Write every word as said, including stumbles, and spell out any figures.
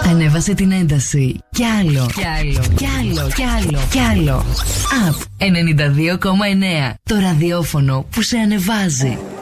Ανέβασε την ένταση. Κι άλλο, κι άλλο, κι άλλο, κι άλλο, κι άλλο. Απ ενενήντα δύο κόμμα εννέα. Το ραδιόφωνο που σε ανεβάζει.